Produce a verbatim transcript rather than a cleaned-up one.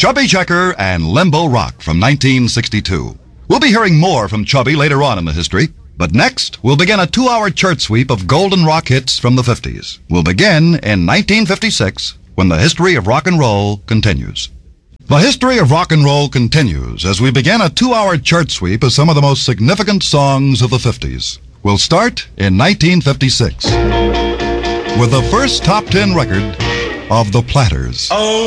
Chubby Checker and Limbo Rock from nineteen sixty-two. We'll be hearing more from Chubby later on in the history, but next we'll begin a two-hour chart sweep of golden rock hits from the fifties. We'll begin in nineteen fifty-six, when the history of rock and roll continues. The history of rock and roll continues as we begin a two-hour chart sweep of some of the most significant songs of the fifties. We'll start in nineteen fifty-six with the first top ten record of the Platters. Oh.